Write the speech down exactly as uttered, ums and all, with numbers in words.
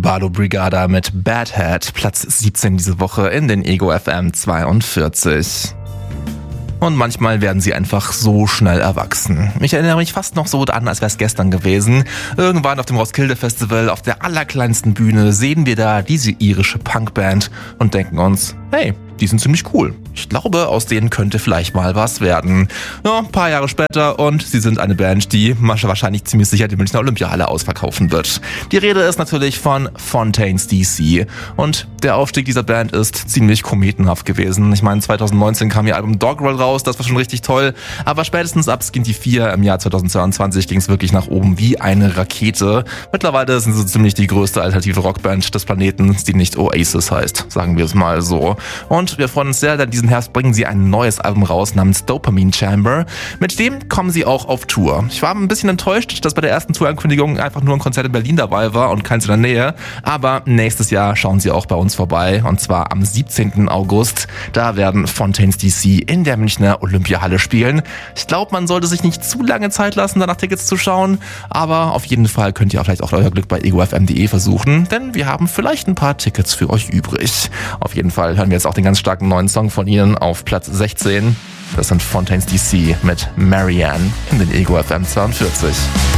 Bardo Brigada mit Bad Head, Platz siebzehn diese Woche in den Ego F M zweiundvierzig. Und manchmal werden sie einfach so schnell erwachsen. Ich erinnere mich fast noch so an, als wäre es gestern gewesen. Irgendwann auf dem Roskilde Festival, auf der allerkleinsten Bühne, sehen wir da diese irische Punkband und denken uns, hey, die sind ziemlich cool. Ich glaube, aus denen könnte vielleicht mal was werden. Ja, ein paar Jahre später und sie sind eine Band, die wahrscheinlich ziemlich sicher die Münchner Olympiahalle ausverkaufen wird. Die Rede ist natürlich von Fontaines D C. Und der Aufstieg dieser Band ist ziemlich kometenhaft gewesen. Ich meine, zwanzig neunzehn kam ihr Album Doggerel raus, das war schon richtig toll. Aber spätestens ab Skinty vier im Jahr zweitausendzweiundzwanzig ging es wirklich nach oben wie eine Rakete. Mittlerweile sind sie ziemlich die größte alternative Rockband des Planeten, die nicht Oasis heißt, sagen wir es mal so. Und wir freuen uns sehr, denn diesen Herbst bringen sie ein neues Album raus namens Dopamine Chamber. Mit dem kommen sie auch auf Tour. Ich war ein bisschen enttäuscht, dass bei der ersten Tourankündigung einfach nur ein Konzert in Berlin dabei war und keins in der Nähe. Aber nächstes Jahr schauen sie auch bei uns vorbei. Und zwar am siebzehnten August. Da werden Fontaines D C in der Münchner Olympiahalle spielen. Ich glaube, man sollte sich nicht zu lange Zeit lassen, danach Tickets zu schauen. Aber auf jeden Fall könnt ihr auch vielleicht auch euer Glück bei ego f m punkt de versuchen. Denn wir haben vielleicht ein paar Tickets für euch übrig. Auf jeden Fall hören wir jetzt auch den ganz starken neuen Song von ihnen auf Platz sechzehn. Das sind Fontaines D C mit Marianne in den Ego F M zweiundvierzig.